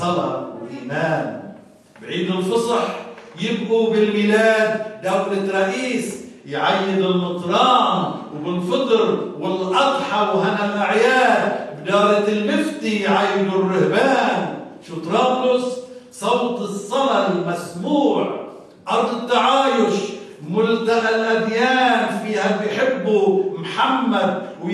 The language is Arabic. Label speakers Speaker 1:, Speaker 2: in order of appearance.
Speaker 1: صلاة وإيمان. بعيد الفصح يبقوا بالميلاد دولة رئيس يعيد المطران وبالفطر والأضحى وهنا الأعياد. بدارة المفتي يعيدوا الرهبان. شو طرابلس؟ صوت الصلاة المسموع، أرض التعايش، ملتقى الأديان، فيها بيحبوا محمد